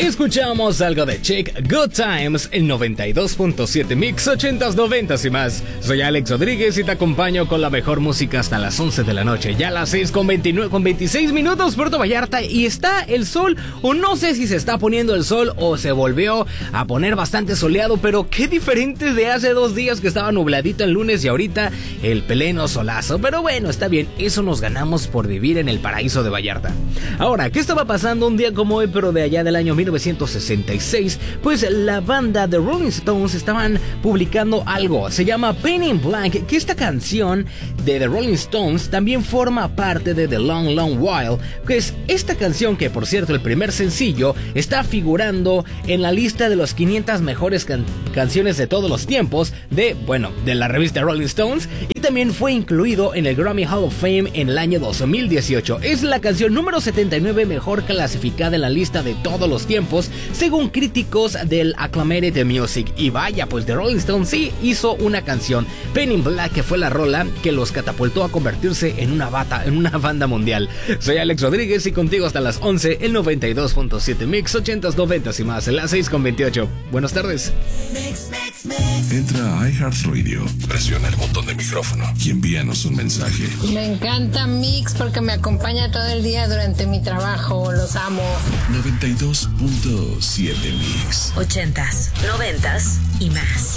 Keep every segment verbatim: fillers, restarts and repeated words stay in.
Escuchamos algo de Chic, Good Times, el noventa y dos punto siete Mix, ochentas, noventas y más. Soy Alex Rodríguez y te acompaño con la mejor música hasta las once de la noche. Ya a las seis con veintinueve, con veintiséis minutos, Puerto Vallarta, y está el sol, o no sé si se está poniendo el sol o se volvió a poner bastante soleado, pero qué diferente de hace dos días que estaba nubladito el lunes y ahorita el pleno solazo. Pero bueno, está bien, eso nos ganamos por vivir en el paraíso de Vallarta. Ahora, ¿qué estaba pasando un día como hoy, pero de allá del año mil novecientos sesenta y seis? Pues la banda The Rolling Stones estaban publicando algo, se llama Pain in Black, que esta canción de The Rolling Stones también forma parte de The Long Long While, que es esta canción que, por cierto, el primer sencillo está figurando en la lista de las quinientas mejores can- canciones de todos los tiempos de, bueno, de la revista Rolling Stones, y también fue incluido en el Grammy Hall of Fame en el año dos mil dieciocho. Es la canción número setenta y nueve mejor clasificada en la lista de todos los tiempos, según críticos del Acclamated Music. Y vaya, pues The Rolling Stones sí hizo una canción, Pain in Black, que fue la rola que los catapultó a convertirse en una bata, en una banda mundial. Soy Alex Rodríguez y contigo hasta las once, el noventa y dos punto siete Mix, ochentas, noventas y más, en las seis con veintiocho. Buenas tardes. Mix, mix, mix. Entra a iHeartRadio, presiona el botón de micrófono y envíanos un mensaje. Me encanta Mix porque me acompaña todo el día durante mi trabajo. Los amo. noventa y dos punto siete Mix. Ochentas, noventas y más.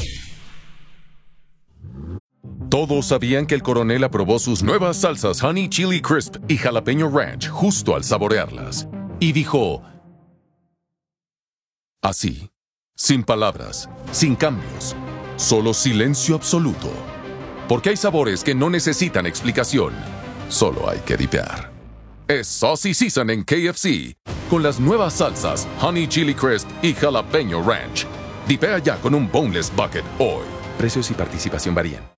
Todos sabían que el coronel aprobó sus nuevas salsas Honey Chili Crisp y Jalapeño Ranch justo al saborearlas. Y dijo... así, sin palabras, sin cambios, solo silencio absoluto. Porque hay sabores que no necesitan explicación, solo hay que dipear. Es Saucy Season en K F C, con las nuevas salsas Honey Chili Crisp y Jalapeño Ranch. Dipea ya con un Boneless Bucket hoy. Precios y participación varían.